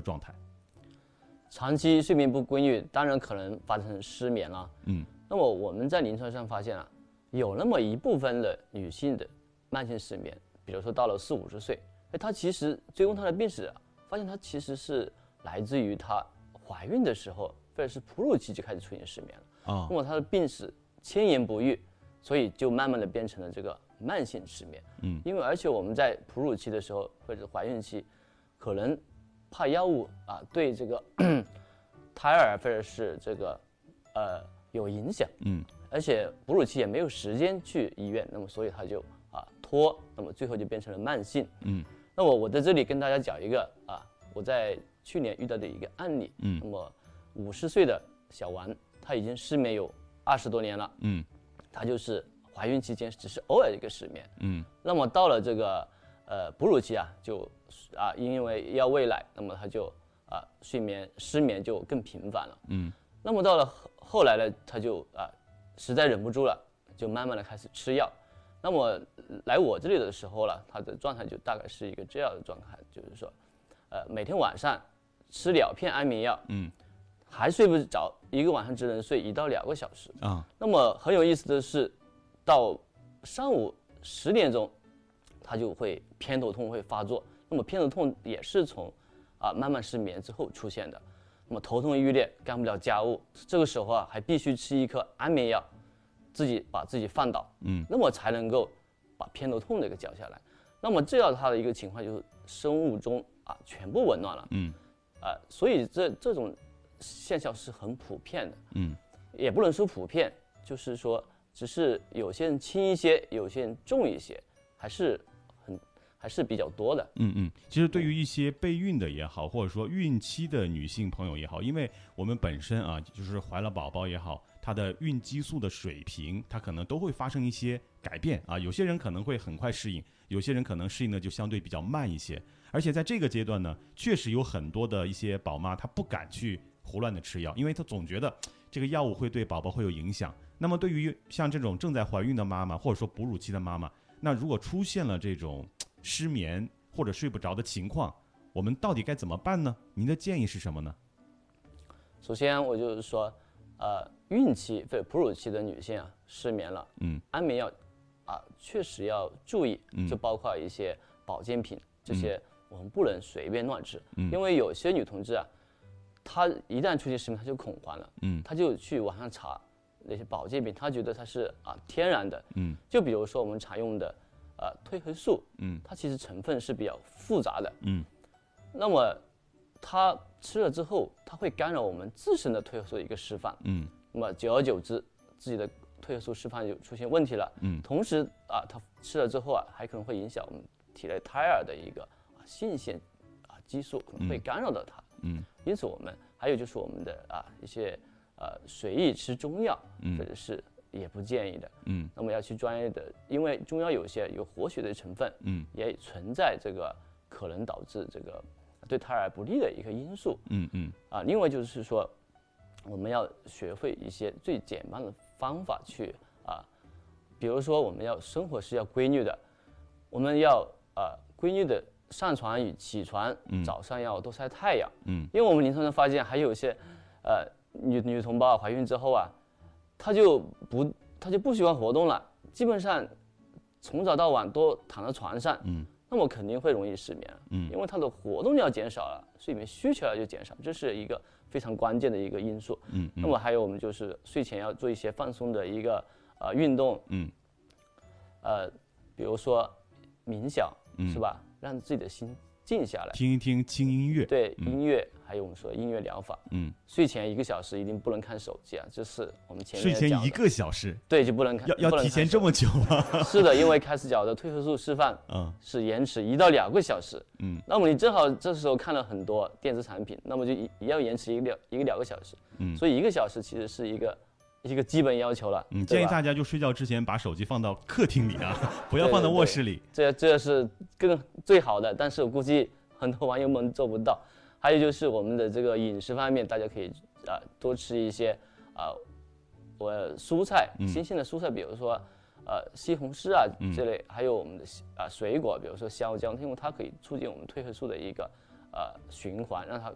状态？ 长期睡眠不规律，当然可能发生失眠了。那么我们在临床上发现啊，有那么一部分的女性的慢性失眠，比如说到了40、50岁，她其实追踪她的病史啊，发现她其实是来自于她怀孕的时候，或者是哺乳期就开始出现失眠了。那么她的病史千言不愈，所以就慢慢的变成了这个慢性失眠。因为而且我们在哺乳期的时候或者怀孕期，可能怕药物啊对这个胎儿或者是这个有影响。而且哺乳期也没有时间去医院，那么所以他就拖，那么最后就变成了慢性。那么我在这里跟大家讲一个我在去年遇到的一个案例。那么50岁的小王，他已经失眠有20多年了。他就是怀孕期间只是偶尔一个失眠。那么到了这个哺乳期就因为要喂奶，那么他就失眠就更频繁了。那么到了后来呢，他就实在忍不住了，就慢慢的开始吃药。那么来我这里的时候了，他的状态就大概是一个这样的状态，就是说每天晚上吃2片安眠药，还睡不着，一个晚上只能睡1到2个小时。那么很有意思的是，到上午10点钟，他就会偏头痛会发作。那么偏头痛也是从慢慢失眠之后出现的。那么头痛欲裂，干不了家务，这个时候还必须吃一颗安眠药，把自己放倒，那么才能够把偏头痛这个降下来。那么这样他的一个情况就是生物钟全部紊乱了。所以这种现象是很普遍的。也不能说普遍，就是说只是有些人轻一些，有些人重一些，还是比较多的。 其实对于一些备孕的也好，或者说孕期的女性朋友也好，因为我们本身就是怀了宝宝也好，她的孕激素的水平，它可能都会发生一些改变有些人可能会很快适应，有些人可能适应的就相对比较慢一些。而且在这个阶段呢，确实有很多的一些宝妈她不敢去胡乱的吃药，因为她总觉得这个药物会对宝宝会有影响。那么对于像这种正在怀孕的妈妈，或者说哺乳期的妈妈，那如果出现了这种失眠或者睡不着的情况，我们到底该怎么办呢？您的建议是什么呢？ 首先我就是说孕期或者哺乳期的女性失眠了，安眠药确实要注意，就包括一些保健品，这些我们不能随便乱吃。因为有些女同志她一旦出现失眠，她就恐慌了，她就去网上查那些保健品，她觉得它是天然的。就比如说我们常用的褪黑素，它其实成分是比较复杂的。那么它吃了之后，它会干扰我们自身的褪黑素的一个释放。那么久而久之，自己的褪黑素释放就出现问题了。同时它吃了之后还可能会影响我们体内胎儿的一个性腺激素，可能会干扰到它。因此我们还有就是我们的一些随意吃中药，或者是也不建议的。那么要去专业的，因为中药有些有活血的成分，也存在这个可能导致这个对胎儿不利的一个因素。另外就是说，我们要学会一些最简单的方法去比如说我们生活是要规律的，我们要规律的上床与起床，早上要多晒太阳。因为我们临床上发现还有一些女同胞怀孕之后她就不喜欢活动了，基本上从早到晚都躺在床上。那么肯定会容易失眠。因为她的活动量减少了，睡眠需求就减少，这是一个非常关键的一个因素。那么还有我们就是睡前要做一些放松的一个运动。比如说冥想，是吧？让自己的心静下来， 听一听轻音乐。 对，音乐，还有我们说音乐疗法。睡前1个小时一定不能看手机这是我们前面睡前1个小时， 对，就不能看， 要提前这么久吗？ 是的，因为开始讲的褪黑素释放是延迟1到2个小时。那么你正好这时候看了很多电子产品，那么就也要延迟1个2个小时。所以1个小时其实是一个基本要求了。 建议大家就睡觉之前把手机放到客厅里不要放到卧室里。 这是最好的，但是我估计很多网友们做不到。还有就是我们的这个饮食方面，大家可以多吃一些蔬菜，新鲜的蔬菜，比如说西红柿这类，还有我们的水果，比如说香蕉，因为它可以促进我们褪黑素的一个循环，让它